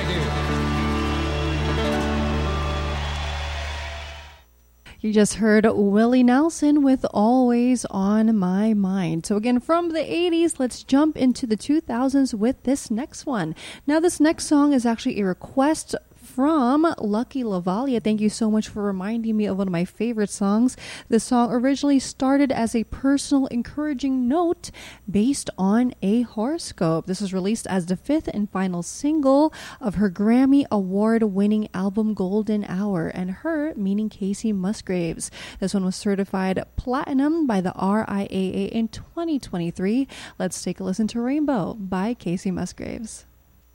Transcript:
Thank you. You just heard Willie Nelson with Always on My Mind. So again, from the 80s, let's jump into the 2000s with this next one. Now, this next song is actually a request from Lucky Lavalia. Thank you so much for reminding me of one of my favorite songs. The song originally started as a personal encouraging note based on a horoscope. This was released as the fifth and final single of her Grammy Award-winning album Golden Hour, and her meaning Kacey Musgraves. This one was certified platinum by the RIAA in 2023. Let's take a listen to Rainbow by Kacey Musgraves.